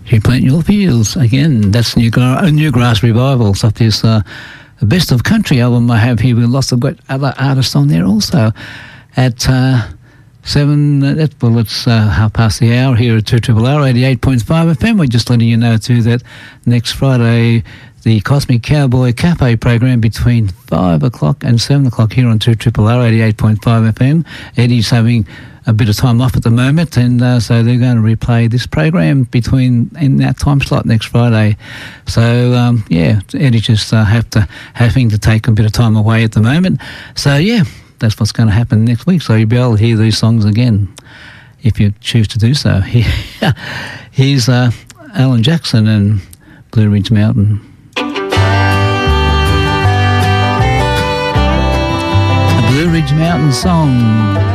Replant Your Fields. Again, that's Newgrass Revival. So there's the Best of Country album I have here with lots of great other artists on there also. At 7, it's 1:30 here at 2RRR 88.5 FM. We're just letting you know too that next Friday the Cosmic Cowboy Cafe program between 5 o'clock and 7 o'clock here on 2RRR 88.5 FM. Eddie's having a bit of time off at the moment, and so they're going to replay this program in that time slot next Friday. So Eddie just having to take a bit of time away at the moment. So that's what's going to happen next week. So you'll be able to hear these songs again if you choose to do so. Here's Alan Jackson and Blue Ridge Mountain. A Blue Ridge Mountain song.